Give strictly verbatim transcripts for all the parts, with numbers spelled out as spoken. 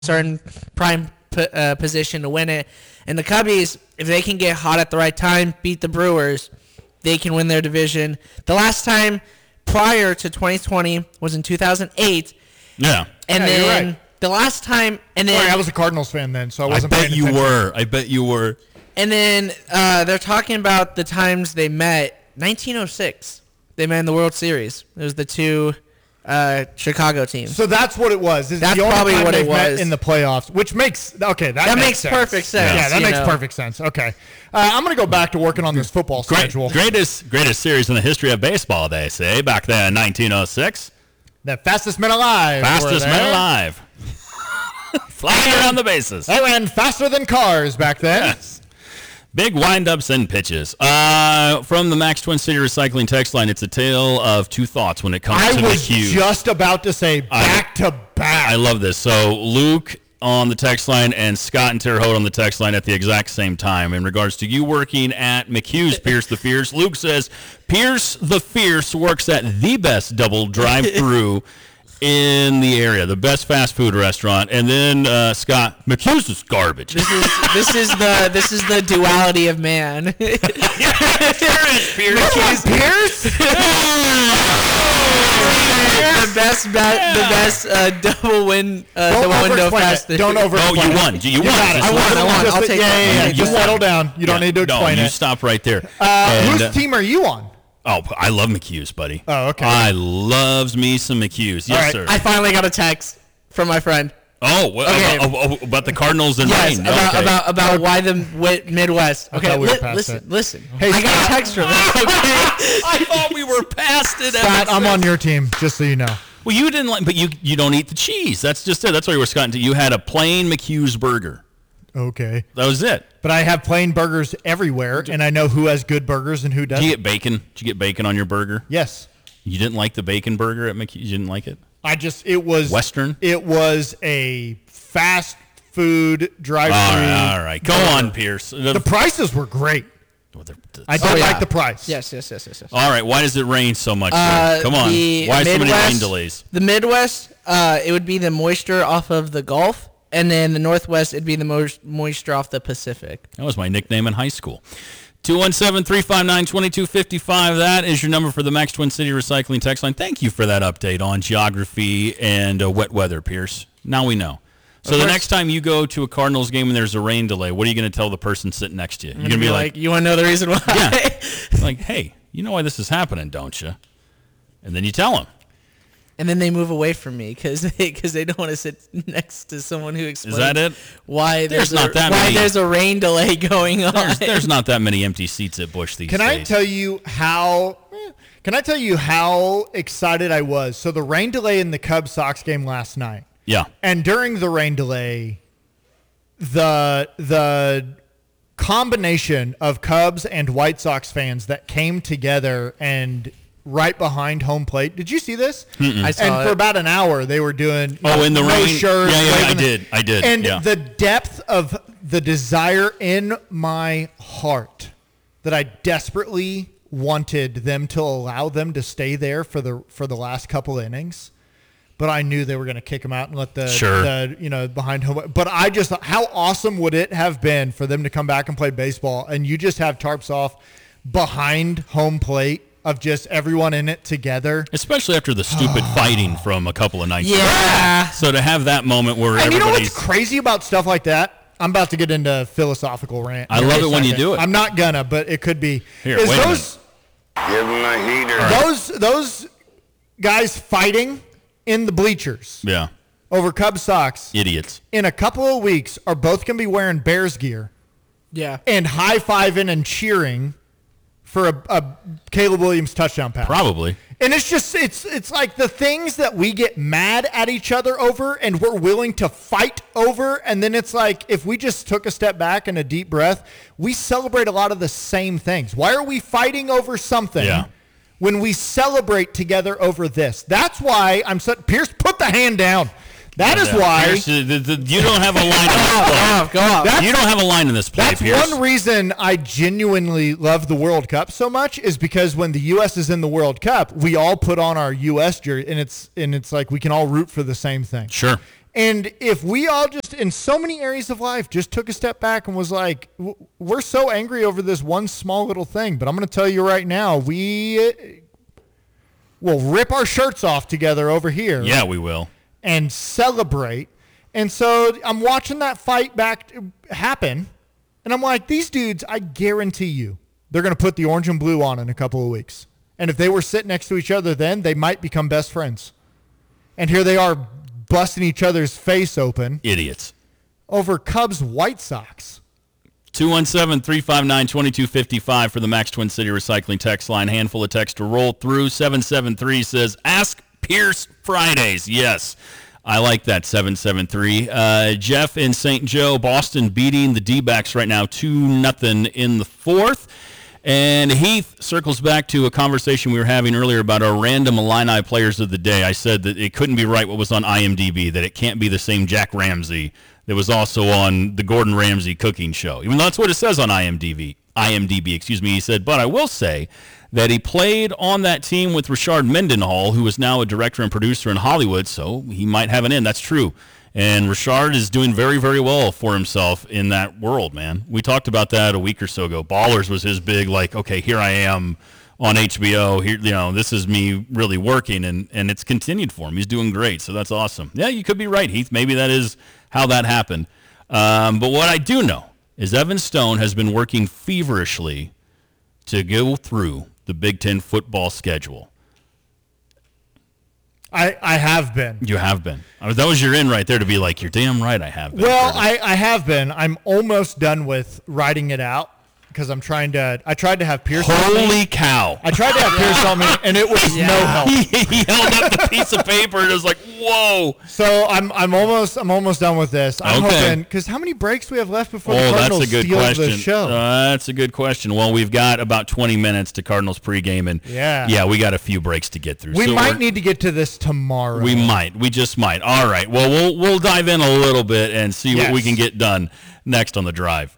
certain prime p- uh, position to win it. And the Cubbies, if they can get hot at the right time, beat the Brewers, they can win their division. The last time prior to twenty twenty was in two thousand eight. Yeah. And Yeah, you're then right. the last time, and then Sorry, I was a Cardinals fan then, so I I wasn't bet paying you attention. were. I bet you were. and then uh, they're talking about the times they met. nineteen oh six, they met in the World Series. It was the two uh, Chicago teams. So that's what it was. This is That's the only probably time what it they've met was. in the playoffs, which makes okay. That, That makes, makes sense. perfect sense, Yeah, that you makes know. perfect sense. Okay, uh, I'm gonna go back to working on this football Great, schedule. greatest greatest series in the history of baseball, they say. Back then, in nineteen oh six. The fastest men alive. were Fastest there. man alive. Flying around the bases. They ran faster than cars back then. Yes. Big windups and pitches. Uh, from the Max Twin City Recycling text line, it's a tale of two thoughts when it comes I to was McHugh. just about to say back to back. I love this. So Luke on the text line and Scott and Terre Haute on the text line at the exact same time. In regards to you working at McHugh's Pierce the Fierce, Luke says Pierce the Fierce works at the best double drive-through in the area, the best fast food restaurant. And then uh, Scott, McHugh's is garbage. This is this is the this is the duality of man. There is Pierce. Pierce, the best bet, the best uh, double win, uh, Don't double window over-explain fast. it. Don't over. Oh, you won. You won. got it. Just I won, I won. Just- I'll take yeah, that. yeah, yeah. You Just won. settle down. You don't Yeah. need to explain no, you it. stop right there. Uh, And, whose uh, team are you on? Oh, I love McHugh's, buddy. Oh, okay. I loves me some McHugh's. Yes, All right. sir. I finally got a text from my friend. oh, well, Okay. about, oh, oh, about the Cardinals and Yes, rain. about, Okay. about about why the wi- Midwest. Okay, thought we were li- past listen, it. listen. Hey, I got Scott. a text from him. Okay. I thought we were past it. Scott, I'm on your team, just so you know. Well, you didn't like, but you you don't eat the cheese. That's just it. That's why you were Scott. You had a plain McHugh's burger. Okay. That was it. But I have plain burgers everywhere, and I know who has good burgers and who Did doesn't. you get bacon? Did you get bacon on your burger? Yes. You didn't like the bacon burger at McHugh's? You didn't like it? I just, it was. Western? It was a fast food drive-through. All right, all right. Go burger. on, Pierce. The prices were great. I did Oh, yeah. like the price. Yes, yes, yes, yes, yes. All right. Why does it rain so much? Uh, there? Come on. the Why so many rain Midwest- delays? The Midwest, uh, it would be the moisture off of the Gulf, and then the Northwest, it'd be the mo- moisture off the Pacific. That was my nickname in high school. two one seven, three five nine, two two five five. That is your number for the Max Twin City Recycling text line. Thank you for that update on geography and uh, wet weather, Pierce. Now we know. So the course. next time you go to a Cardinals game and there's a rain delay, what are you going to tell the person sitting next to you? You're I'm going to gonna be like, you want to know the reason why? yeah, like, hey, you know why this is happening, don't you? And then you tell them. And then they move away from me because they, cause they don't want to sit next to someone who explains that it? why There's there's, not a, that why many. there's a rain delay going on. There's, there's not that many empty seats at Busch these Can days. I tell you how? eh, Can I tell you how excited I was? So the rain delay in the Cubs Sox game last night, Yeah. and during the rain delay, the the combination of Cubs and White Sox fans that came together and right behind home plate. Did you see this? I saw And it. for about an hour, they were doing Oh, in the no rain? shirts, Yeah, yeah, I waving the- did. I did, And yeah. the depth of the desire in my heart that I desperately wanted them to allow them to stay there for the for the last couple innings. But I knew they were going to kick them out and let the, Sure. the, you know, behind home. But I just, how awesome would it have been for them to come back and play baseball and you just have tarps off behind home plate of just everyone in it together. Especially after the stupid fighting from a couple of nights ago. Yeah. So to have that moment where And you know everybody's... what's crazy about stuff like that? I'm about to get into philosophical rant. I here love in a it when you second. do it. I'm not gonna, but it could be. Here, Is wait a those, Give him a heater. those, those guys fighting in the bleachers Yeah. over Cubs Sox Idiots. in a couple of weeks are both going to be wearing Bears gear Yeah. and high-fiving and cheering for a, a Caleb Williams touchdown pass. Probably. And it's just, it's it's like the things that we get mad at each other over and we're willing to fight over. And then it's like, if we just took a step back and a deep breath, we celebrate a lot of the same things. Why are we fighting over something Yeah. when we celebrate together over this? That's why I'm so, Pierce, put the hand down. That is Yeah. why. Pierce, the- the- the- you don't have a line in this Go play. off, go off. That's- You don't have a line in this play, That's Pierce. one reason I genuinely love the World Cup so much is because when the U S is in the World Cup, we all put on our U S jersey, and it's and it's like we can all root for the same thing. Sure. And if we all just, in so many areas of life, just took a step back and was like, we're so angry over this one small little thing, but I'm going to tell you right now, we will rip our shirts off together over here. Yeah, we will. And celebrate. And so I'm watching that fight back happen, and I'm like, these dudes, I guarantee you, they're going to put the orange and blue on in a couple of weeks. And if they were sitting next to each other then, they might become best friends. And here they are busting each other's face open. Idiots. Over Cubs White Sox. two one seven, three five nine, two two five five for the Max Twin City Recycling text line. Handful of text to roll through. seven seven three says, Ask Pierce Fridays. Yes. I like that, seven seven three. Uh, Jeff in Saint Joe, Boston beating the D-backs right now two nothing in the fourth. And Heath circles back to a conversation we were having earlier about our random Illini players of the day. I said that it couldn't be right what was on I M D B, that it can't be the same Jack Ramsey that was also on the Gordon Ramsay cooking show. Even though that's what it says on I M D B, I M D B, excuse me. He said, but I will say that he played on that team with Richard Mendenhall, who is now a director and producer in Hollywood, so he might have an in. That's true. And Richard is doing very, very well for himself in that world, man. We talked about that a week or so ago. Ballers was his big, like, okay, here I am on H B O. Here, you know, this is me really working, and, and it's continued for him. He's doing great, so that's awesome. Yeah, you could be right, Heath. Maybe that is how that happened. Um, but what I do know is Evan Stone has been working feverishly to go through the Big Ten football schedule. I, I have been. You have been. I mean, that was your in right there to be like, you're damn right I have been. Well, I, I have been. I'm almost done with writing it out because I'm trying to, I tried to have Pierce help me. Holy cow. I tried to have Pierce help me, and it was Yeah. no help. He held up the piece of paper and it was like, whoa. So I'm I'm almost I'm almost done with this. I'm Okay. hoping, because how many breaks do we have left before the Oh, Cardinals that's a good steal question. the show? Uh, that's a good question. Well, we've got about twenty minutes to Cardinals pregame, and Yeah. yeah, we got a few breaks to get through. we So might we're- need to get to this tomorrow. We might. We just might. All right. Well, we'll we'll dive in a little bit and see what Yes. we can get done next on the drive.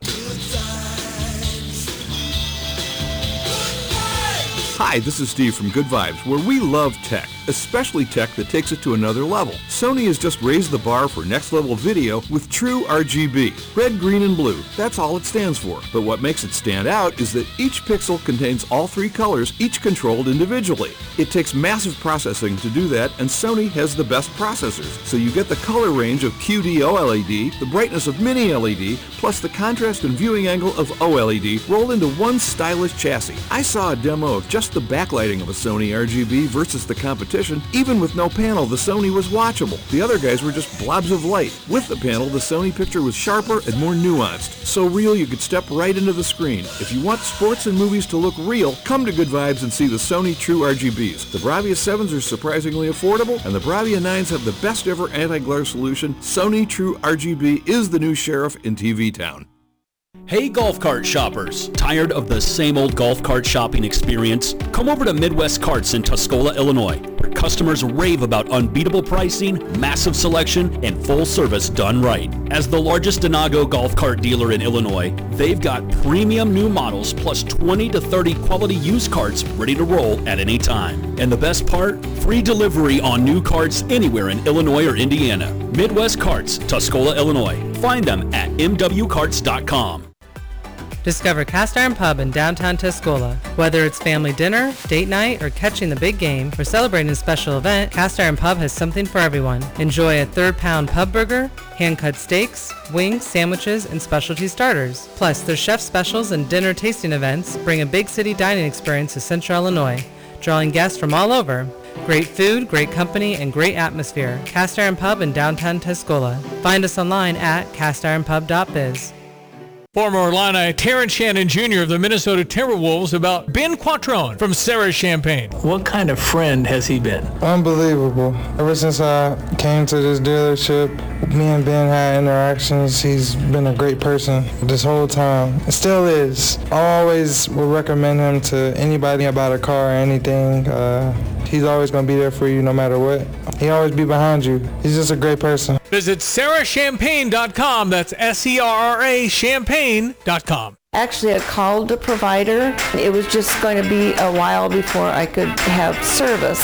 Hi, this is Steve from Good Vibes, where we love tech, especially tech that takes it to another level. Sony has just raised the bar for next-level video with True R G B. Red, green, and blue. That's all it stands for. But what makes it stand out is that each pixel contains all three colors, each controlled individually. It takes massive processing to do that, and Sony has the best processors. So you get the color range of Q D O L E D, the brightness of Mini L E D, plus the contrast and viewing angle of O L E D rolled into one stylish chassis. I saw a demo of just the backlighting of a Sony R G B versus the competition. Even with no panel, the Sony was watchable. The other guys were just blobs of light. With the panel, the Sony picture was sharper and more nuanced. So real you could step right into the screen. If you want sports and movies to look real, come to Good Vibes and see the Sony True R G Bs. The Bravia sevens are surprisingly affordable, and the Bravia nines have the best ever anti-glare solution. Sony True R G B is the new sheriff in T V town. Hey golf cart shoppers, tired of the same old golf cart shopping experience? Come over to Midwest Carts in Tuscola, Illinois, where customers rave about unbeatable pricing, massive selection, and full service done right. As the largest Denago golf cart dealer in Illinois, they've got premium new models plus twenty to thirty quality used carts ready to roll at any time. And the best part? Free delivery on new carts anywhere in Illinois or Indiana. Midwest Carts, Tuscola, Illinois. Find them at m w carts dot com. Discover Cast Iron Pub in downtown Tuscola. Whether it's family dinner, date night, or catching the big game, or celebrating a special event, Cast Iron Pub has something for everyone. Enjoy a third pound pub burger, hand-cut steaks, wings, sandwiches, and specialty starters. Plus, their chef specials and dinner tasting events bring a big city dining experience to Central Illinois, drawing guests from all over. Great food, great company, and great atmosphere. Cast Iron Pub in downtown Tuscola. Find us online at cast iron pub dot biz. Former Illini Terrence Shannon Junior of the Minnesota Timberwolves about Ben Quattrone from Sarah Champagne. What kind of friend has he been? Unbelievable. Ever since I came to this dealership, me and Ben had interactions. He's been a great person this whole time. It still is. I always will recommend him to anybody about a car or anything. Uh, he's always going to be there for you no matter what. He always be behind you. He's just a great person. Visit sarah champagne dot com. That's S E R R A champagne dot com. Actually, I called the provider. It was just going to be a while before I could have service.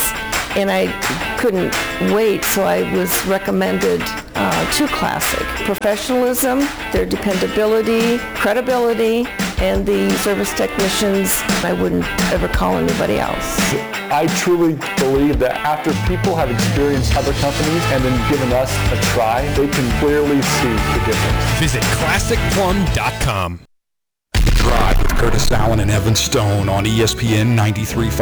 and I couldn't wait, so I was recommended uh, to Classic. Professionalism, their dependability, credibility, and the service technicians, I wouldn't ever call anybody else. I truly believe that after people have experienced other companies and then given us a try, they can clearly see the difference. Visit classic plum dot com. Drive with Curtis Allen and Evan Stone on E S P N ninety-three point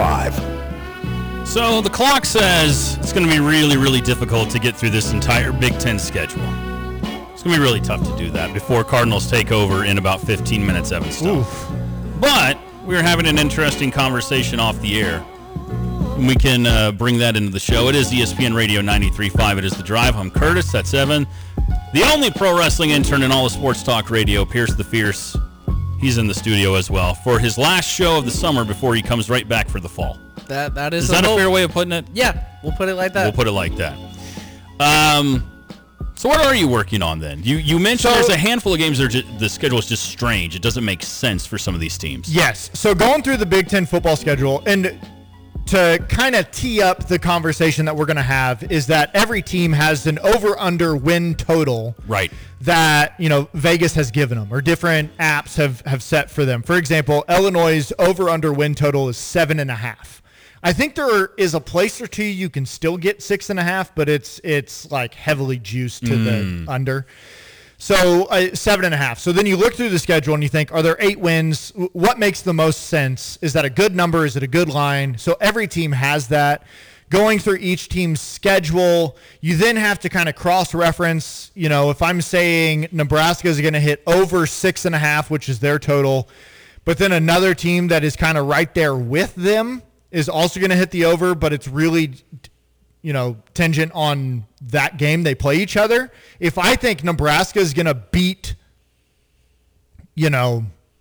five. So the clock says it's going to be really, really difficult to get through this entire Big Ten schedule. It's going to be really tough to do that before Cardinals take over in about fifteen minutes, Evan Stone. Oof. But we were having an interesting conversation off the air. And we can uh, bring that into the show. It is E S P N Radio ninety-three point five. It is The Drive. I'm Curtis. That's Evan. The only pro wrestling intern in all of sports talk radio, Pierce the Fierce. He's in the studio as well for his last show of the summer before he comes right back for the fall. That That is Is that a hope. fair way of putting it? Yeah, we'll put it like that. We'll put it like that. Um... So what are you working on then? You you mentioned So- there's a handful of games that are just, the schedule is just strange. It doesn't make sense for some of these teams. Yes. So going through the Big Ten football schedule, and to kind of tee up the conversation that we're going to have, is that every team has an over-under win total Right. that, you know, Vegas has given them, or different apps have, have set for them. For example, Illinois' over-under win total is seven and a half. I think there is a place or two you can still get six and a half, but it's it's like heavily juiced to Mm. the under. So uh, seven and a half. So then you look through the schedule and you think, are there eight wins? W- What makes the most sense? Is that a good number? Is it a good line? So every team has that. Going through each team's schedule, you then have to kind of cross-reference. You know, if I'm saying Nebraska is going to hit over six and a half, which is their total, but then another team that is kind of right there with them is also going to hit the over, but it's really, you know, tangent on that game they play each other. If I think Nebraska is going to beat, you know,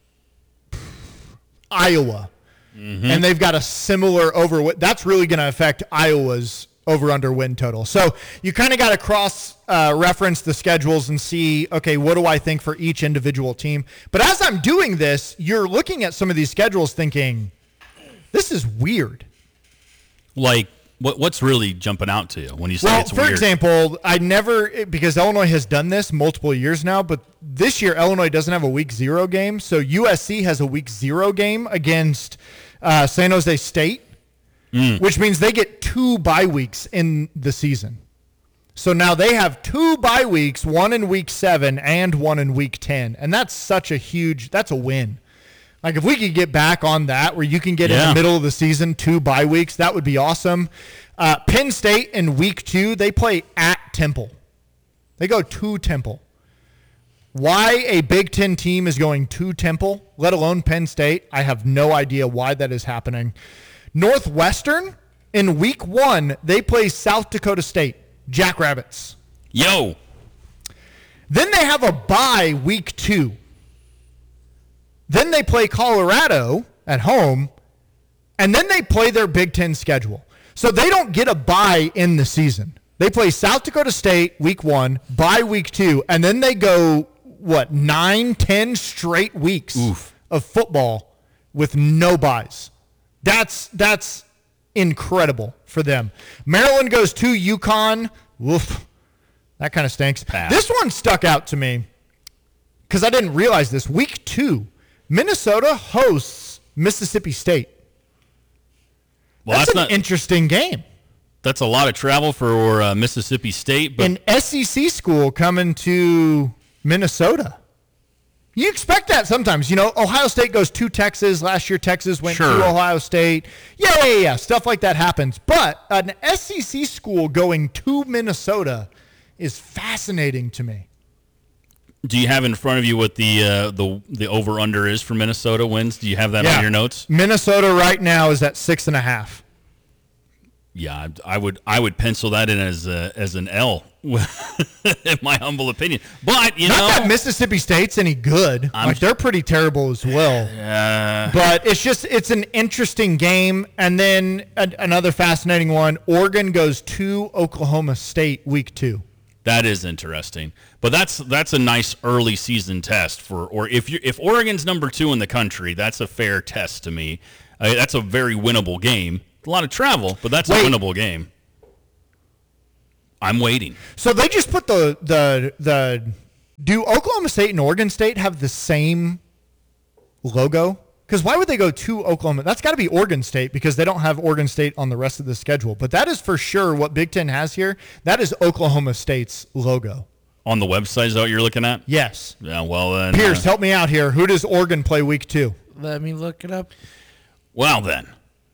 Iowa, Mm-hmm. and they've got a similar over, that's really going to affect Iowa's over-under win total. So you kind of got to cross uh, reference the schedules and see, okay, what do I think for each individual team? But as I'm doing this, you're looking at some of these schedules thinking, this is weird. Like, what what's really jumping out to you when you say Well, it's for weird? example, I never, because Illinois has done this multiple years now, but this year Illinois doesn't have a week zero game. So U S C has a week zero game against uh, San Jose State, Mm. which means they get two bye weeks in the season. So now they have two bye weeks, one in week seven and one in week ten. And that's such a huge, that's a win. Like, if we could get back on that, where you can get in Yeah. the middle of the season, two bye weeks, that would be awesome. Uh, Penn State in week two, they play at Temple. They go to Temple. Why a Big Ten team is going to Temple, let alone Penn State, I have no idea why that is happening. Northwestern, in week one, they play South Dakota State, Jackrabbits. Yo. Then they have a bye week two. Then they play Colorado at home, and then they play their Big Ten schedule. So they don't get a bye in the season. They play South Dakota State week one, bye week two, and then they go, what, nine, ten straight weeks Oof. of football with no byes. That's that's incredible for them. Maryland goes to UConn. Woof. That kind of stinks. Pass. This one stuck out to me because I didn't realize this. Week two, Minnesota hosts Mississippi State. Well, that's, that's an not- interesting game. That's a lot of travel for uh, Mississippi State. But An S E C school coming to Minnesota. You expect that sometimes. You know, Ohio State goes to Texas. Last year, Texas went Sure. to Ohio State. Yeah, yeah, yeah. Stuff like that happens. But an S E C school going to Minnesota is fascinating to me. do you have in front of you what the uh, the the over under is for Minnesota wins? Do you have that Yeah. on your notes? Minnesota right now is at six and a half. Yeah, I would I would pencil that in as a, as an L, in my humble opinion. But you Not know, that Mississippi State's any good. I'm- like they're pretty terrible as well. uh, But it's just it's an interesting game. And then a, another fascinating one: Oregon goes to Oklahoma State week two. that is interesting. But that's that's a nice early season test for, or if you if Oregon's number two in the country, that's a fair test to me. Uh, that's a very winnable game a lot of travel, but that's Wait. a winnable game. I'm waiting. So they just put the the the. Do Oklahoma State and Oregon State have the same logo? Because why would they go to Oklahoma? That's got to be Oregon State because they don't have Oregon State on the rest of the schedule. But that is for sure what Big Ten has here. That is Oklahoma State's logo. On the website, is that what you're looking at? Yes. Yeah, well then. Pierce, uh, help me out here. Who does Oregon play week two? Let me look it up. Well then.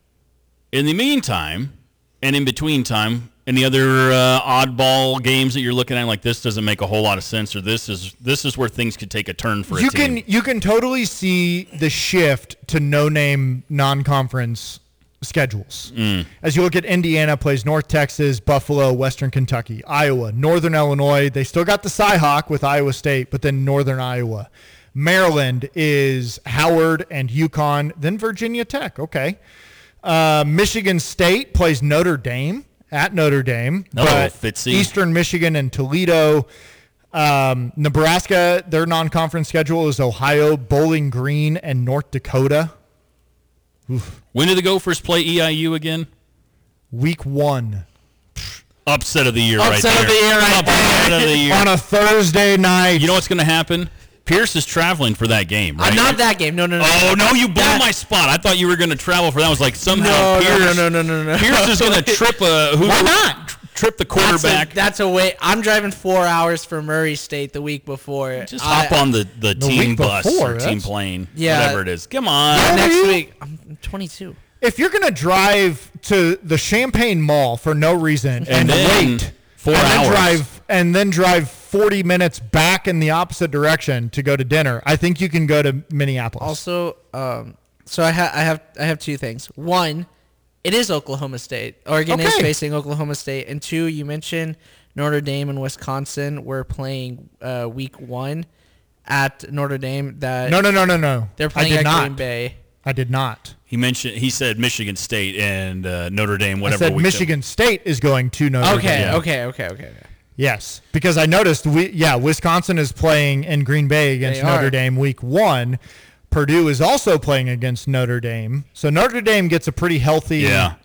In the meantime, and in between time, any other uh, oddball games that you're looking at like this doesn't make a whole lot of sense, or this is this is where things could take a turn for a You team? can you can totally see the shift to no-name non-conference schedules. Mm. As you look at Indiana plays North Texas, Buffalo, Western Kentucky, Iowa, Northern Illinois. They still got the Cyhawk with Iowa State, but then Northern Iowa. Maryland is Howard and UConn, then Virginia Tech. Okay. Uh, Michigan State plays Notre Dame at Notre Dame. Oh, but Fitzy. Eastern Michigan and Toledo. Um, Nebraska, their non-conference schedule is Ohio, Bowling Green, and North Dakota. Oof. When do the Gophers play E I U again? Week one. Upset of the year Upset right there. of the year right Upset there. of the year. On a Thursday night. You know what's going to happen? Pierce is traveling for that game, right? Uh, not that game. No, no, no. Oh, no, you blew That- my spot. I thought you were going to travel for that. I was like, somehow No, Pierce, no, no, no, no, no, no. Pierce is going to trip a who, Why not? trip the That's a, quarterback. that's a way. I'm driving four hours for Murray State the week before. Just I- hop on the, the, The team week bus before, or team that's- plane, Yeah. whatever it is. Come on. next you? week. I'm twenty-two. If you're going to drive to the Champaign Mall for no reason and, And then wait four and hours. then drive and then drive forty minutes back in the opposite direction to go to dinner, I think you can go to Minneapolis. Also, um, so I, ha- I have I have two things. One, it is Oklahoma State. Oregon is Okay. facing Oklahoma State. And two, you mentioned Notre Dame and Wisconsin were playing uh, week one at Notre Dame. That no, no, no, no, no. They're I playing did at not. Green Bay. I did not. He mentioned, he said Michigan State and uh, Notre Dame, whatever. I said week Michigan State is going to Notre Okay, Dame. okay, okay, okay, okay. Yes, because I noticed, we yeah, Wisconsin is playing in Green Bay against They Notre are. Dame week one. Purdue is also playing against Notre Dame. So Notre Dame gets a pretty healthy. Yeah.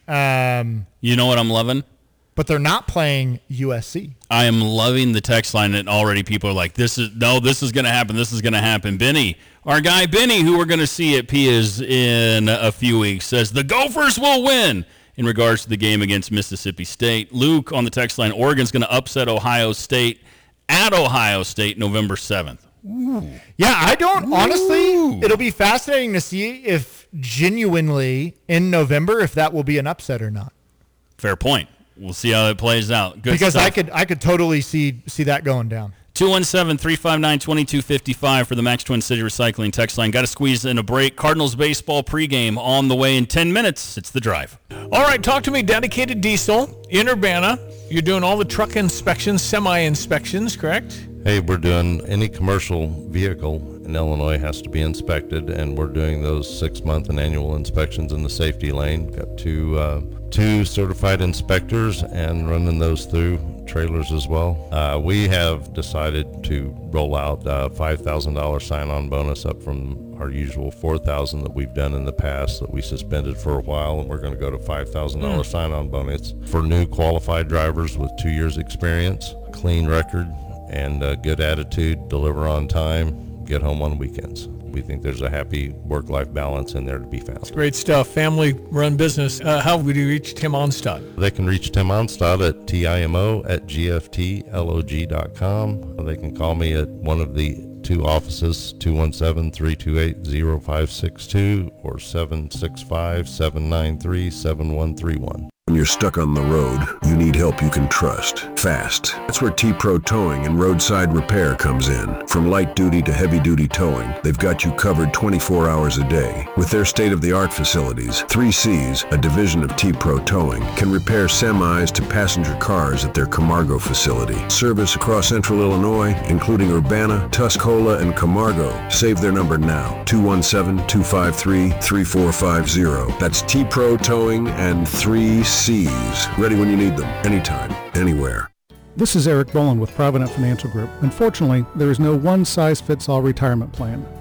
Um, You know what I'm loving? but they're not playing U S C. I am loving the text line, and already people are like, "This is no, this is going to happen. This is going to happen." Benny, our guy Benny, who we're going to see at Pia's in a few weeks, says the Gophers will win. In regards to the game against Mississippi State, Luke on the text line, Oregon's going to upset Ohio State at Ohio State November seventh. Yeah, I don't honestly. It'll be fascinating to see if genuinely in November if that will be an upset or not. Fair point. We'll see how it plays out. Good because stuff. I could I could totally see see that going down. two one seven, three five nine, two two five five for the Max Twin City Recycling text line. Got to squeeze in a break. Cardinals baseball pregame on the way in ten minutes. It's The Drive. All right, talk to me. Dedicated Diesel in Urbana. You're doing all the truck inspections, semi-inspections, correct? Hey, we're doing any commercial vehicle in Illinois has to be inspected, and we're doing those six-month and annual inspections in the safety lane. Got two uh, two certified inspectors and running those through trailers as well. Uh, we have decided to roll out a five thousand dollars sign-on bonus up from our usual four thousand dollars that we've done in the past that we suspended for a while, and we're going to go to five thousand dollars Mm. sign-on bonus for new qualified drivers with two years experience, clean record, and a good attitude, deliver on time, get home on weekends. We think there's a happy work-life balance in there to be found. Great stuff. Family-run business. Uh, how would you reach Tim Onstad? They can reach Tim Onstad at T-I-M-O at G F T L O G dot com. They can call me at one of the two offices, two one seven, three two eight, zero five six two or seven six five, seven nine three, seven one three one. When you're stuck on the road, you need help you can trust. Fast. That's where T-Pro Towing and Roadside Repair comes in. From light duty to heavy duty towing, they've got you covered twenty-four hours a day. With their state-of-the-art facilities, three C's, a division of T-Pro Towing, can repair semis to passenger cars at their Camargo facility. Service across central Illinois, including Urbana, Tuscola, and Camargo. Save their number now, two one seven, two five three, three four five zero. That's T-Pro Towing and three C's. Ready when you need them, anytime, anywhere. This is Eric Boland with Provident Financial Group. Unfortunately, there is no one-size-fits-all retirement plan.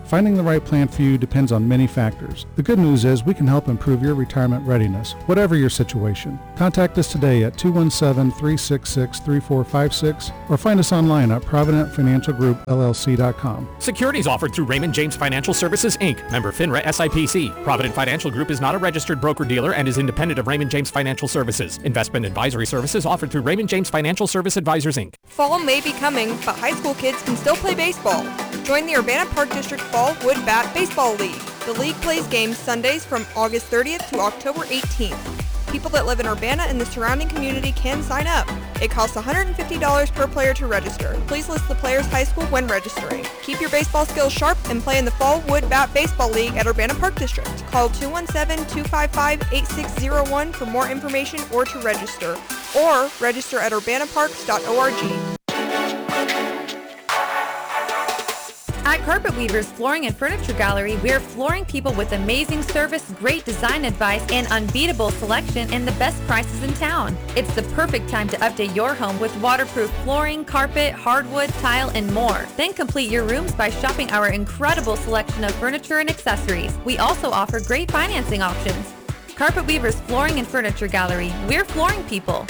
Finding the right plan for you depends on many factors. The good news is we can help improve your retirement readiness, whatever your situation. Contact us today at two one seven, three six six, three four five six or find us online at provident financial group L L C dot com. Securities offered through Raymond James Financial Services, Incorporated. Member FINRA S I P C. Provident Financial Group is not a registered broker-dealer and is independent of Raymond James Financial Services. Investment advisory services offered through Raymond James Financial Service Advisors, Incorporated. Fall may be coming, but high school kids can still play baseball. Join the Urbana Park District Fall Wood Bat Baseball League. The league plays games Sundays from August thirtieth to October eighteenth. People that live in Urbana and the surrounding community can sign up. It costs one hundred fifty dollars per player to register. Please list the player's high school when registering. Keep your baseball skills sharp and play in the Fall Wood Bat Baseball League at Urbana Park District. Call two one seven, two five five, eight six zero one for more information or to register. Or register at urbana parks dot org. At Carpet Weavers Flooring and Furniture Gallery, we're flooring people with amazing service, great design advice, and unbeatable selection and the best prices in town. It's the perfect time to update your home with waterproof flooring, carpet, hardwood, tile, and more. Then complete your rooms by shopping our incredible selection of furniture and accessories. We also offer great financing options. Carpet Weavers Flooring and Furniture Gallery, we're flooring people.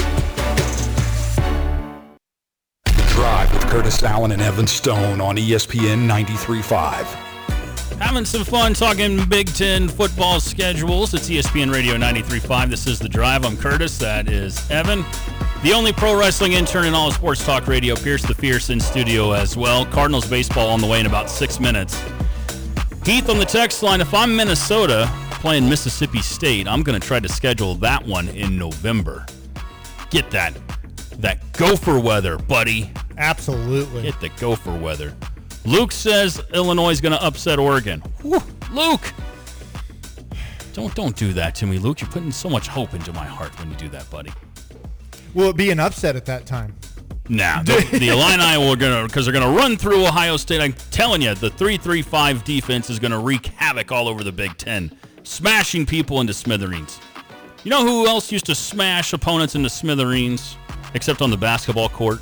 Drive with Curtis Allen and Evan Stone on E S P N ninety-three point five. Having some fun talking Big Ten football schedules. It's E S P N Radio ninety-three point five. This is The Drive. I'm Curtis. That is Evan. The only pro wrestling intern in all of sports talk radio, Pierce the Fierce, in studio as well. Cardinals baseball on the way in about six minutes. Heath on the text line, if I'm Minnesota playing Mississippi State, I'm going to try to schedule that one in November. Get that. That gopher weather, buddy. Absolutely. Get the gopher weather. Luke says Illinois is going to upset Oregon. Whew, Luke. Don't don't do that to me, Luke. You're putting so much hope into my heart when you do that, buddy. Will it be an upset at that time? Nah, the, the Illini will gonna because they're gonna run through Ohio State. I'm telling you, the three three five defense is gonna wreak havoc all over the Big Ten, smashing people into smithereens. You know who else used to smash opponents into smithereens? Except on the basketball court.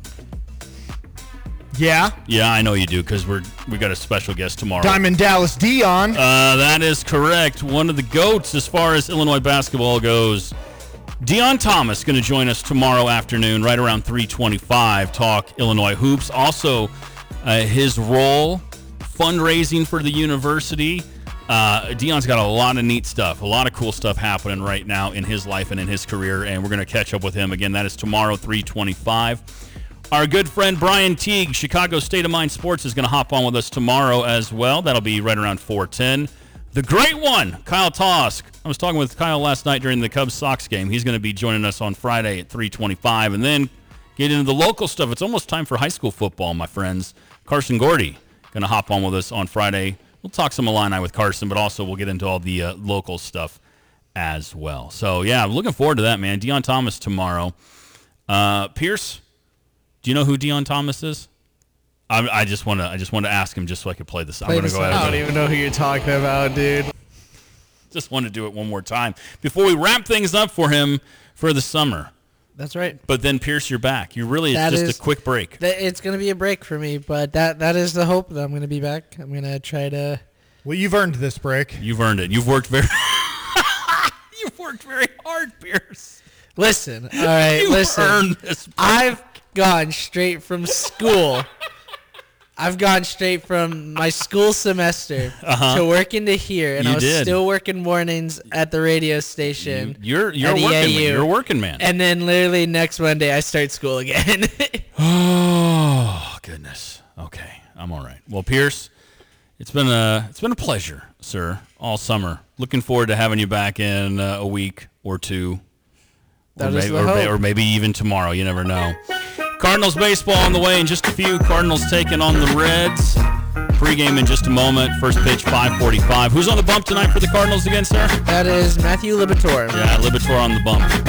Yeah? Yeah, I know you do, because we're we got a special guest tomorrow. Diamond Dallas Dion. Uh, that is correct. One of the GOATs as far as Illinois basketball goes. Dion Thomas going to join us tomorrow afternoon, right around three twenty-five, talk Illinois hoops. Also, uh, his role, fundraising for the university. Uh, Dion's got a lot of neat stuff, a lot of cool stuff happening right now in his life and in his career, and we're going to catch up with him again. That is tomorrow, three twenty-five. Our good friend Brian Teague, Chicago State of Mind Sports, is going to hop on with us tomorrow as well. That'll be right around four ten. The great one, Kyle Tosk. I was talking with Kyle last night during the Cubs-Sox game. He's going to be joining us on Friday at three twenty-five, and then get into the local stuff. It's almost time for high school football, my friends. Carson Gordy going to hop on with us on Friday. We'll talk some Illini with Carson, but also we'll get into all the uh, local stuff as well. So, yeah, I'm looking forward to that, man. Dion Thomas tomorrow. Uh, Pierce, do you know who Dion Thomas is? I, I just want to I just want to ask him just so I could play this. Play I'm going to go ahead. I don't even know who you're talking about, dude. Just want to do it one more time before we wrap things up for him for the summer. That's right. But then, Pierce, you're back. You really, That it's just is- a quick break. That it's going to be a break for me, but that that is the hope that I'm going to be back. I'm going to try to. Well, you've earned this break. You've earned it. You've worked very You've worked very hard, Pierce. Listen, all right, You listen. earned this break. I've gone straight from school. I've gone straight from my school semester Uh-huh. to working to here, and You I was did. still working mornings at the radio station. You- you're- you're at a working man. E A U. You're a working man. And then literally next Monday, I start school again. Oh, goodness. Okay, I'm all right. Well, Pierce, it's been a it's been a pleasure, sir, all summer. Looking forward to having you back in uh, a week or two, or, That is maybe, the or, may- hope. or maybe even tomorrow. You never know. Cardinals baseball on the way in just a few. Cardinals taking on the Reds. Pre-game in just a moment. First pitch, five forty-five. Who's on the bump tonight for the Cardinals again, sir? That is Matthew Libator. Yeah, Libator on the bump.